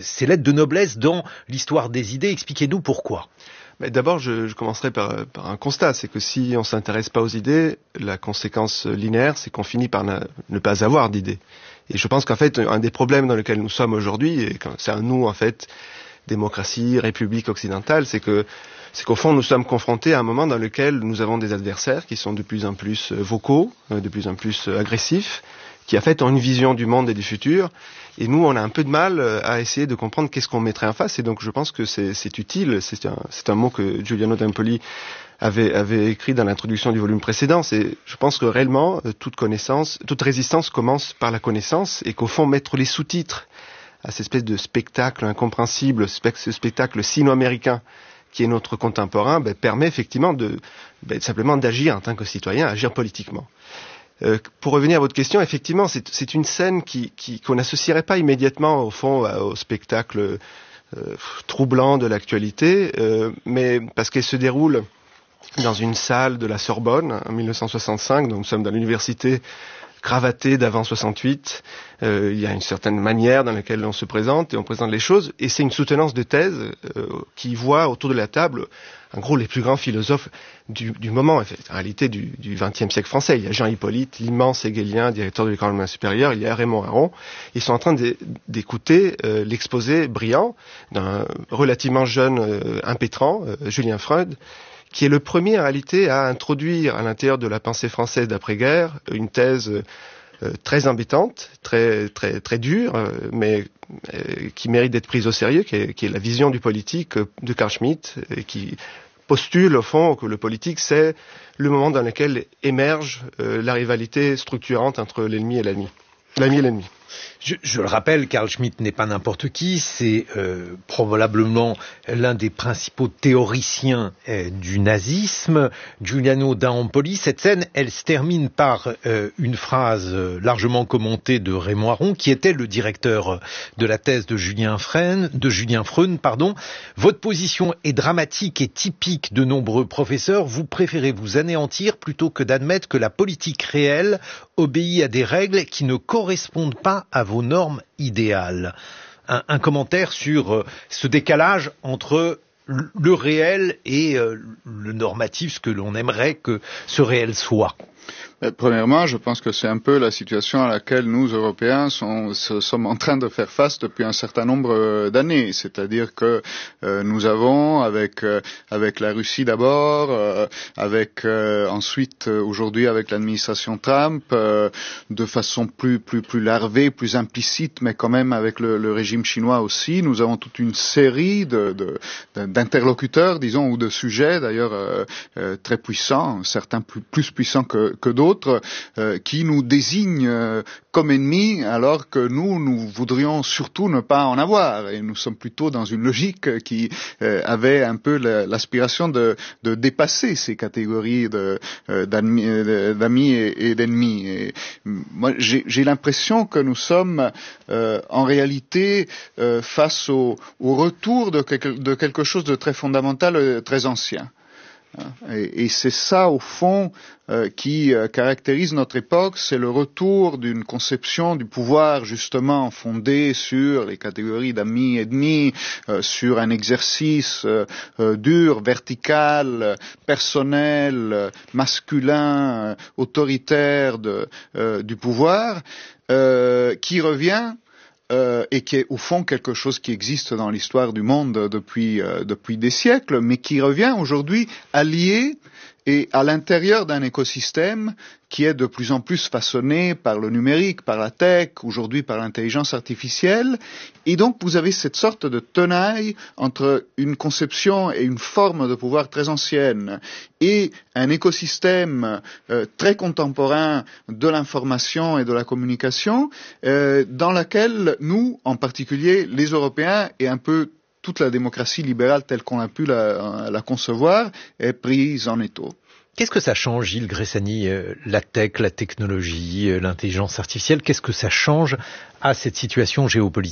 ces lettres de noblesse dans l'histoire des idées. Expliquez-nous pourquoi. Mais d'abord, je commencerai par un constat, c'est que si on s'intéresse pas aux idées, la conséquence linéaire, c'est qu'on finit par ne pas avoir d'idées. Et je pense qu'en fait, un des problèmes dans lesquels nous sommes aujourd'hui, et c'est un nous en fait, démocratie, république occidentale, c'est qu'au fond, nous sommes confrontés à un moment dans lequel nous avons des adversaires qui sont de plus en plus vocaux, de plus en plus agressifs, qui en fait ont une vision du monde et du futur. Et nous, on a un peu de mal à essayer de comprendre qu'est-ce qu'on mettrait en face. Et donc, je pense que c'est utile. C'est un mot que Giuliano d'Empoli avait écrit dans l'introduction du volume précédent. Je pense que réellement, toute résistance commence par la connaissance, et qu'au fond, mettre les sous-titres à cette espèce de spectacle incompréhensible, ce spectacle sino-américain qui est notre contemporain, permet effectivement simplement d'agir en tant que citoyen, agir politiquement. Pour revenir à votre question, effectivement, c'est une scène qu'on n'associerait pas immédiatement au fond au spectacle troublant de l'actualité, mais parce qu'elle se déroule dans une salle de la Sorbonne en 1965, donc nous sommes dans l'université cravaté d'avant 68, il y a une certaine manière dans laquelle on se présente et on présente les choses, et c'est une soutenance de thèse qui voit autour de la table en gros les plus grands philosophes du moment, en réalité du XXe siècle français. Il y a Jean Hippolyte, l'immense hegelien, directeur de l'école normale supérieure, il y a Raymond Aron. Ils sont en train d'écouter l'exposé brillant d'un relativement jeune impétrant, Julien Freud, qui est le premier en réalité à introduire à l'intérieur de la pensée française d'après-guerre une thèse très embêtante, très dure, mais qui mérite d'être prise au sérieux, qui est la vision du politique de Carl Schmitt, et qui postule au fond que le politique c'est le moment dans lequel émerge la rivalité structurante entre l'ennemi et l'ami. L'ami et l'ennemi. Je le rappelle, Carl Schmitt n'est pas n'importe qui, c'est probablement l'un des principaux théoriciens du nazisme, Giuliano d'Empoli. Cette scène, elle se termine par une phrase largement commentée de Raymond Aron, qui était le directeur de la thèse de Julien Freund. Votre position est dramatique et typique de nombreux professeurs. Vous préférez vous anéantir plutôt que d'admettre que la politique réelle obéit à des règles qui ne correspondent pas à vos normes idéales. Un commentaire sur ce décalage entre le réel et le normatif, ce que l'on aimerait que ce réel soit. Premièrement, je pense que c'est un peu la situation à laquelle nous, Européens, sommes en train de faire face depuis un certain nombre d'années. C'est-à-dire que nous avons, avec la Russie d'abord, ensuite aujourd'hui avec l'administration Trump, de façon plus larvée, plus implicite, mais quand même avec le régime chinois aussi, nous avons toute une série d'interlocuteurs, disons, ou de sujets d'ailleurs très puissants, certains plus puissants que d'autres, qui nous désignent comme ennemis, alors que nous voudrions surtout ne pas en avoir. Et nous sommes plutôt dans une logique qui avait un peu l'aspiration de dépasser ces catégories d'amis et d'ennemis. Et moi, j'ai l'impression que nous sommes en réalité face au retour de quelque chose de très fondamental, très ancien. Et c'est ça, au fond, qui caractérise notre époque, c'est le retour d'une conception du pouvoir justement fondée sur les catégories d'amis et ennemis, sur un exercice dur, vertical, personnel, masculin, autoritaire du pouvoir, qui revient et qui est au fond quelque chose qui existe dans l'histoire du monde depuis des siècles, mais qui revient aujourd'hui allié et à l'intérieur d'un écosystème qui est de plus en plus façonné par le numérique, par la tech, aujourd'hui par l'intelligence artificielle. Et donc vous avez cette sorte de tenaille entre une conception et une forme de pouvoir très ancienne et un écosystème très contemporain de l'information et de la communication, dans laquelle nous, en particulier les Européens et un peu toute la démocratie libérale telle qu'on a pu la concevoir est prise en étau. Qu'est-ce que ça change, Gilles Gressani, la tech, la technologie, l'intelligence artificielle, qu'est-ce que ça change à cette situation géopolitique ?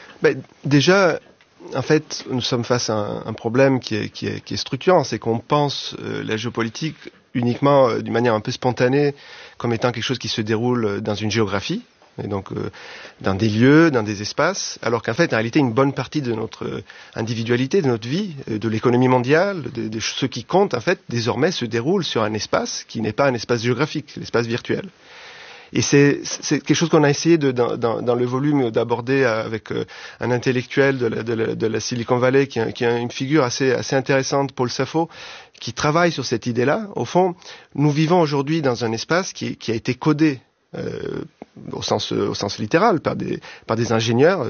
Déjà, en fait, nous sommes face à un problème qui est structurant, c'est qu'on pense la géopolitique uniquement d'une manière un peu spontanée comme étant quelque chose qui se déroule dans une géographie, et donc dans des lieux, dans des espaces, alors qu'en fait, en réalité, une bonne partie de notre individualité, de notre vie, de l'économie mondiale, de ce qui compte, en fait, désormais se déroule sur un espace qui n'est pas un espace géographique, l'espace virtuel. Et c'est quelque chose qu'on a essayé dans le volume d'aborder avec un intellectuel de la Silicon Valley qui a une figure assez intéressante, Paul Sappho, qui travaille sur cette idée-là. Au fond, nous vivons aujourd'hui dans un espace qui a été codé au sens littéral par des ingénieurs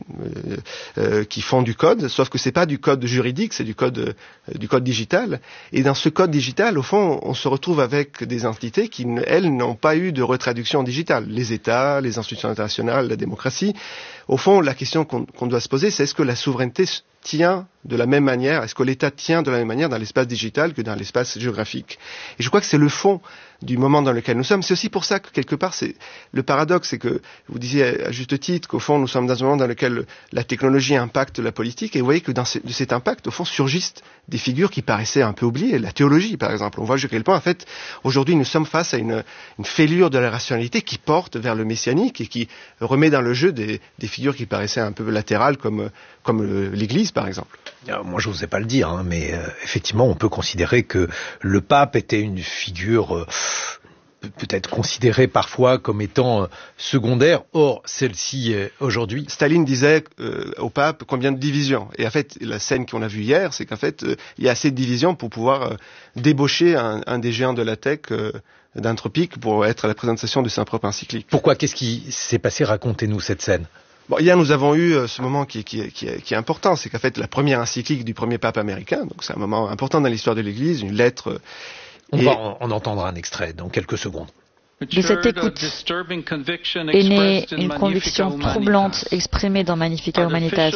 qui font du code, sauf que c'est pas du code juridique, c'est du code digital. Et dans ce code digital, au fond, on se retrouve avec des entités qui, elles, n'ont pas eu de retraduction digitale. Les États, les institutions internationales, la démocratie. Au fond, la question qu'on doit se poser, c'est est-ce que la souveraineté tient de la même manière, est-ce que l'État tient de la même manière dans l'espace digital que dans l'espace géographique? Et je crois que c'est le fond du moment dans lequel nous sommes. C'est aussi pour ça que, quelque part, c'est le paradoxe, c'est que vous disiez à juste titre qu'au fond, nous sommes dans un moment dans lequel la technologie impacte la politique, et vous voyez que de cet impact, au fond, surgissent des figures qui paraissaient un peu oubliées. La théologie, par exemple. On voit jusqu'à quel point, en fait, aujourd'hui, nous sommes face à une fêlure de la rationalité qui porte vers le messianique et qui remet dans le jeu des figures qui paraissaient un peu latérales, comme l'Église, par exemple. Alors, moi, je n'osais pas le dire, mais effectivement, on peut considérer que le pape était une figure peut-être considérée parfois comme étant secondaire. Or, celle-ci, aujourd'hui... Staline disait au pape combien de divisions. Et en fait, la scène qu'on a vue hier, c'est qu'en fait, il y a assez de divisions pour pouvoir débaucher un des géants de la tech d'Anthropic pour être à la présentation de sa propre encyclique. Pourquoi? Qu'est-ce qui s'est passé? Racontez-nous cette scène. Bon, hier, nous avons eu ce moment qui est important, c'est qu'en fait, la première encyclique du premier pape américain, donc c'est un moment important dans l'histoire de l'Église, une lettre... On va en entendre un extrait dans quelques secondes. De cette écoute est née une conviction troublante exprimée dans Magnificat Humanitas.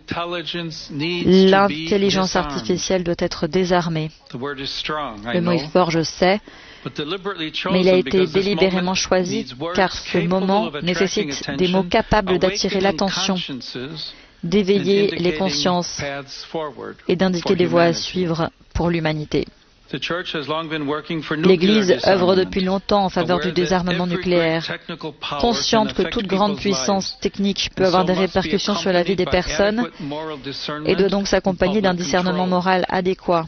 L'intelligence artificielle doit être désarmée. Le mot est fort, je sais, mais il a été délibérément choisi car ce moment nécessite des mots capables d'attirer l'attention, d'éveiller les consciences et d'indiquer les voies à suivre pour l'humanité. L'Église œuvre depuis longtemps en faveur du désarmement nucléaire, consciente que toute grande puissance technique peut avoir des répercussions sur la vie des personnes et doit donc s'accompagner d'un discernement moral adéquat.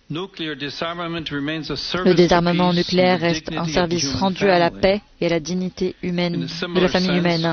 Le désarmement nucléaire reste un service rendu à la paix et à la dignité humaine de la famille humaine.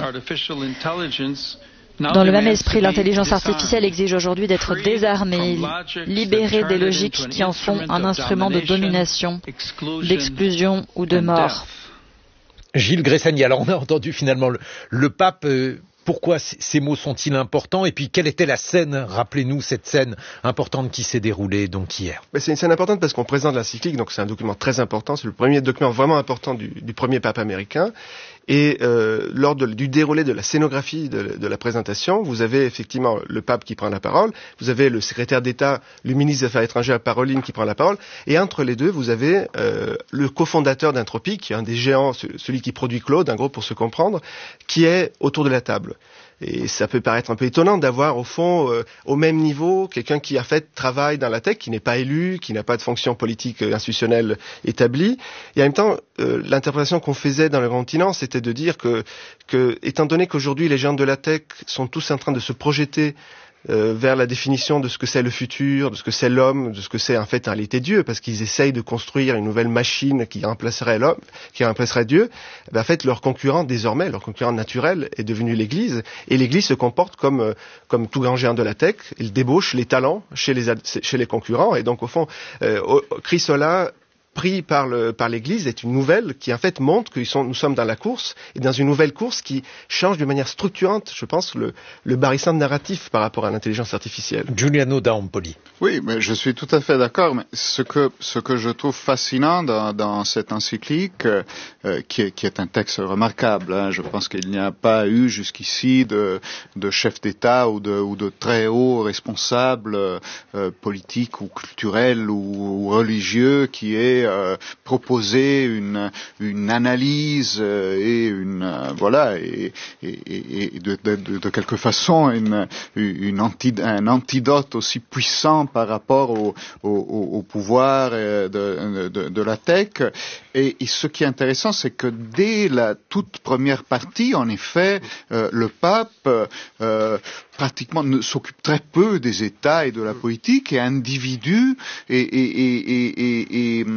Dans le même esprit, l'intelligence artificielle exige aujourd'hui d'être désarmée, libérée des logiques qui en font un instrument de domination, d'exclusion ou de mort. Gilles Gressani, alors on a entendu finalement le pape... Pourquoi ces mots sont-ils importants? Et puis, quelle était la scène? Rappelez-nous cette scène importante qui s'est déroulée donc hier. C'est une scène importante parce qu'on présente l'encyclique, donc c'est un document très important. C'est le premier document vraiment important du premier pape américain. Et lors du déroulé de la scénographie de la présentation, vous avez effectivement le pape qui prend la parole, vous avez le secrétaire d'État, le ministre des Affaires étrangères, Parolin, qui prend la parole, et entre les deux, vous avez le cofondateur d'Anthropic, qui est un des géants, celui qui produit Claude, en gros, pour se comprendre, qui est autour de la table. Et ça peut paraître un peu étonnant d'avoir, au fond, au même niveau, quelqu'un qui, en fait, travaille dans la tech, qui n'est pas élu, qui n'a pas de fonction politique institutionnelle établie. Et en même temps, l'interprétation qu'on faisait dans le continent, c'était de dire que, étant donné qu'aujourd'hui, les géants de la tech sont tous en train de se projeter vers la définition de ce que c'est le futur, de ce que c'est l'homme, de ce que c'est en fait en réalité Dieu, parce qu'ils essayent de construire une nouvelle machine qui remplacerait l'homme, qui remplacerait Dieu. En fait, leur concurrent désormais, leur concurrent naturel est devenu l'Église, et l'Église se comporte comme tout grand géant de la tech. Il débauche les talents chez les concurrents, et donc au fond, Chrysola pris par l'Église est une nouvelle qui en fait montre que nous sommes dans la course, et dans une nouvelle course qui change de manière structurante, je pense, le barycentre narratif par rapport à l'intelligence artificielle. Giuliano D'Ampoli. Oui, mais je suis tout à fait d'accord. Mais ce que je trouve fascinant dans cette encyclique, qui est un texte remarquable, je pense qu'il n'y a pas eu jusqu'ici de chef d'État ou de très hauts responsables politiques ou culturels ou religieux qui ait proposer une analyse et de quelque façon un antidote aussi puissant par rapport au pouvoir de la tech. Et ce qui est intéressant, c'est que dès la toute première partie, en effet, le pape pratiquement s'occupe très peu des États et de la politique, et individue et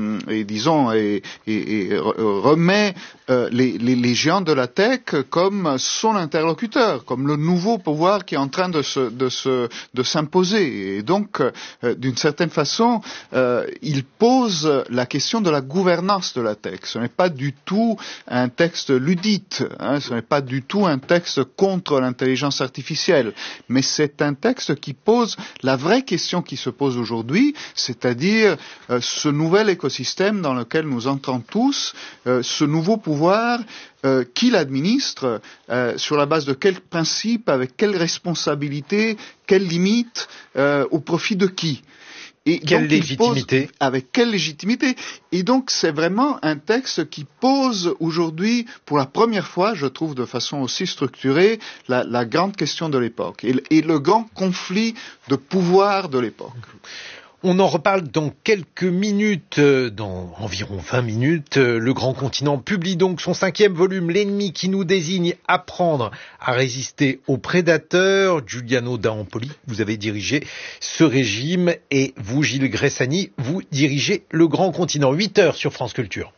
remet les géants de la tech comme son interlocuteur, comme le nouveau pouvoir qui est en train de s'imposer. Et donc, d'une certaine façon, il pose la question de la gouvernance de la tech. Ce n'est pas du tout un texte ludite, ce n'est pas du tout un texte contre l'intelligence artificielle, mais c'est un texte qui pose la vraie question qui se pose aujourd'hui, c'est-à-dire ce nouvel écosystème dans lequel nous entrons tous, ce nouveau pouvoir qui l'administre, sur la base de quels principes, avec quelles responsabilités, quelles limites, au profit de qui. Et quelle légitimité? Avec quelle légitimité? Et donc, c'est vraiment un texte qui pose aujourd'hui, pour la première fois, je trouve, de façon aussi structurée, la grande question de l'époque et le grand conflit de pouvoir de l'époque. On en reparle dans quelques minutes, dans environ 20 minutes. Le Grand Continent publie donc son 5e volume, L'ennemi qui nous désigne, apprendre à résister aux prédateurs. Giuliano d'Ampoli, vous avez dirigé ce régime, et vous, Gilles Gressani, vous dirigez Le Grand Continent. 8h sur France Culture.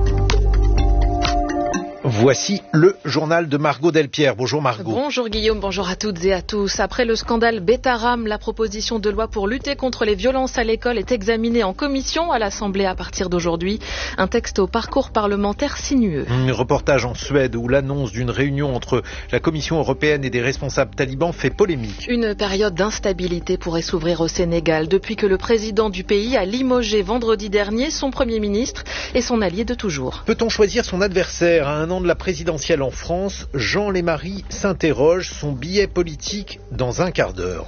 Voici le journal de Margot Delpierre. Bonjour Margot. Bonjour Guillaume, bonjour à toutes et à tous. Après le scandale Betaram, la proposition de loi pour lutter contre les violences à l'école est examinée en commission à l'Assemblée à partir d'aujourd'hui. Un texte au parcours parlementaire sinueux. Un reportage en Suède où l'annonce d'une réunion entre la Commission européenne et des responsables talibans fait polémique. Une période d'instabilité pourrait s'ouvrir au Sénégal depuis que le président du pays a limogé vendredi dernier son Premier ministre et son allié de toujours. Peut-on choisir son adversaire à un an de la présidentielle en France? Jean Lémarie s'interroge, son billet politique dans un quart d'heure.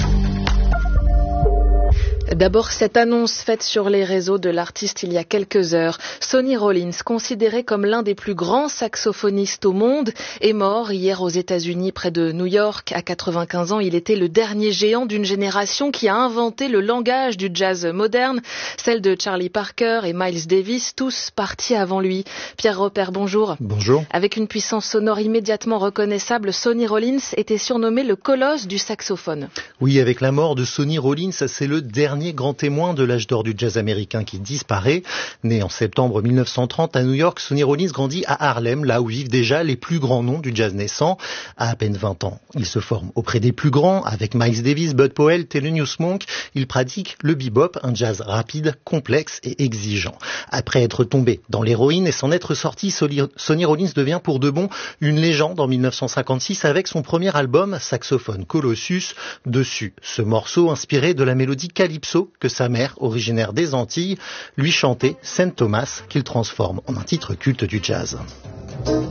D'abord, cette annonce faite sur les réseaux de l'artiste il y a quelques heures. Sonny Rollins, considéré comme l'un des plus grands saxophonistes au monde, est mort hier aux États-Unis près de New York. À 95 ans, il était le dernier géant d'une génération qui a inventé le langage du jazz moderne, celle de Charlie Parker et Miles Davis, tous partis avant lui. Pierre Repère, bonjour. Bonjour. Avec une puissance sonore immédiatement reconnaissable, Sonny Rollins était surnommé le colosse du saxophone. Oui, avec la mort de Sonny Rollins, c'est le dernier grand témoin de l'âge d'or du jazz américain qui disparaît. Né en septembre 1930 à New York, Sonny Rollins grandit à Harlem, là où vivent déjà les plus grands noms du jazz naissant. À peine 20 ans, il se forme auprès des plus grands, avec Miles Davis, Bud Powell, Thelonious Monk. Il pratique le bebop, un jazz rapide, complexe et exigeant. Après être tombé dans l'héroïne et s'en être sorti, Sonny Rollins devient pour de bon une légende en 1956 avec son premier album, Saxophone Colossus. Dessus, ce morceau inspiré de la mélodie calypso que sa mère, originaire des Antilles, lui chantait, Saint Thomas, qu'il transforme en un titre culte du jazz.